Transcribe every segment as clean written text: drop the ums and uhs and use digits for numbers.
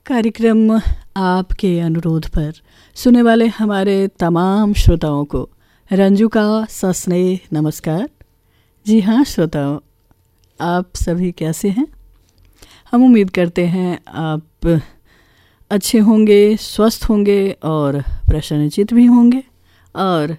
कार्यक्रम आपके अनुरोध पर सुनने वाले हमारे तमाम श्रोताओं को रंजू का सस्नेह नमस्कार। जी हाँ श्रोताओं, आप सभी कैसे हैं? हम उम्मीद करते हैं आप अच्छे होंगे, स्वस्थ होंगे और प्रसन्नचित्त भी होंगे और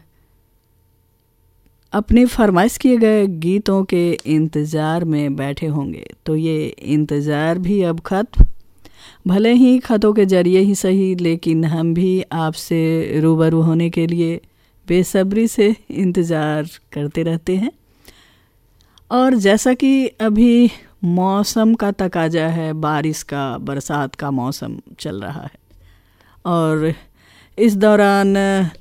अपने फरमाइश किए गए गीतों के इंतज़ार में बैठे होंगे। तो ये इंतज़ार भी अब खत्म, भले ही खतों के जरिए ही सही, लेकिन हम भी आपसे रूबरू होने के लिए बेसब्री से इंतज़ार करते रहते हैं। और जैसा कि अभी मौसम का तकाजा है, बारिश का, बरसात का मौसम चल रहा है और इस दौरान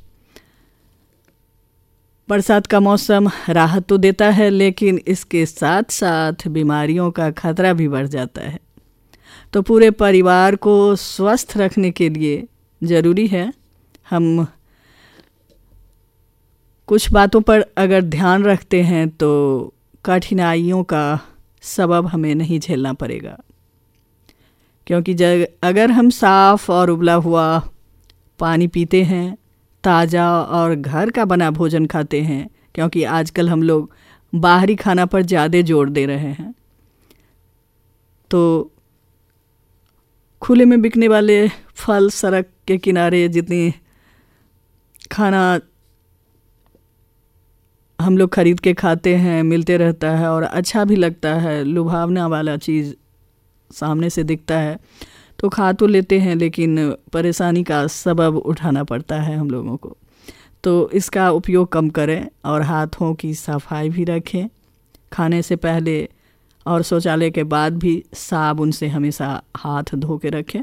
बरसात का मौसम राहत तो देता है, लेकिन इसके साथ साथ बीमारियों का खतरा भी बढ़ जाता है। तो पूरे परिवार को स्वस्थ रखने के लिए ज़रूरी है हम कुछ बातों पर अगर ध्यान रखते हैं तो कठिनाइयों का सबब हमें नहीं झेलना पड़ेगा। क्योंकि अगर हम साफ़ और उबला हुआ पानी पीते हैं, ताज़ा और घर का बना भोजन खाते हैं, क्योंकि आजकल हम लोग बाहरी खाना पर ज़्यादा जोर दे रहे हैं, तो खुले में बिकने वाले फल, सड़क के किनारे जितनी खाना हम लोग खरीद के खाते हैं, मिलते रहता है और अच्छा भी लगता है, लुभावना वाला चीज़ सामने से दिखता है तो खा तो लेते हैं, लेकिन परेशानी का सबब उठाना पड़ता है हम लोगों को। तो इसका उपयोग कम करें और हाथों की सफाई भी रखें। खाने से पहले और शौचालय के बाद भी साबुन से हमेशा हाथ धो के रखें।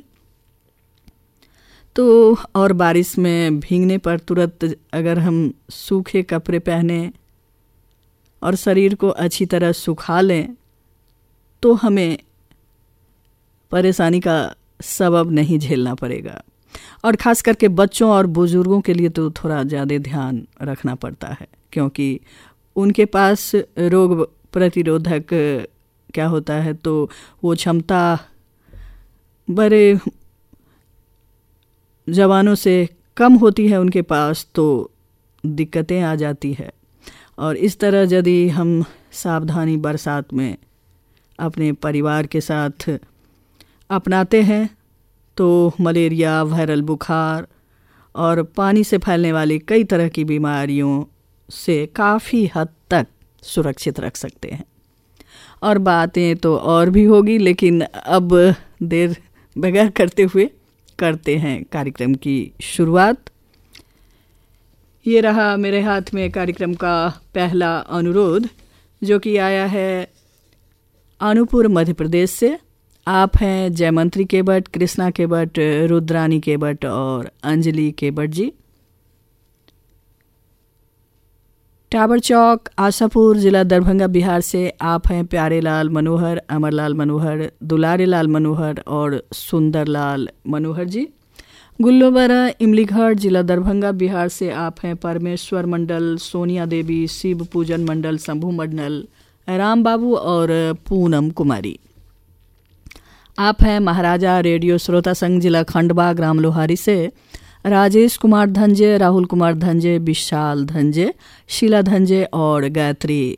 तो और बारिश में भीगने पर तुरंत अगर हम सूखे कपड़े पहने और शरीर को अच्छी तरह सुखा लें तो हमें परेशानी का सबब नहीं झेलना पड़ेगा। और ख़ास करके बच्चों और बुज़ुर्गों के लिए तो थोड़ा ज़्यादा ध्यान रखना पड़ता है, क्योंकि उनके पास रोग प्रतिरोधक क्या होता है तो वो क्षमता बड़े जवानों से कम होती है उनके पास, तो दिक्कतें आ जाती है। और इस तरह यदि हम सावधानी बरसात में अपने परिवार के साथ अपनाते हैं तो मलेरिया, वायरल बुखार और पानी से फैलने वाली कई तरह की बीमारियों से काफ़ी हद तक सुरक्षित रख सकते हैं। और बातें तो और भी होगी, लेकिन अब देर बगैर करते हुए करते हैं कार्यक्रम की शुरुआत। ये रहा मेरे हाथ में कार्यक्रम का पहला अनुरोध, जो कि आया है अनूपपुर मध्य प्रदेश से। आप हैं जयमंत्री केवट, कृष्णा केवट, रुद्रानी केवट और अंजलि केवट जी। टावर चौक, आशापुर, जिला दरभंगा, बिहार से आप हैं प्यारे लाल मनोहर, अमरलाल मनोहर, दुलारे लाल मनोहर और सुंदरलाल मनोहर जी। गुल्लोबरा, इमलीघर, जिला दरभंगा, बिहार से आप हैं परमेश्वर मंडल, सोनिया देवी, शिव पूजन मंडल, शंभू मंडल, राम बाबू और पूनम कुमारी। आप हैं महाराजा रेडियो श्रोता संघ, जिला खंडवा, ग्राम लोहारी से राजेश कुमार धंजे, राहुल कुमार धंजे, विशाल धंजे, शीला धंजे और गायत्री